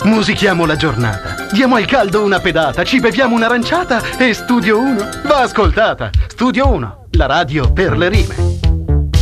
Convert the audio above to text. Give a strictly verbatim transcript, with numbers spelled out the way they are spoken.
Musichiamo la giornata, diamo al caldo una pedata, ci beviamo un'aranciata e Studio uno va ascoltata. Studio uno, la radio per le rime.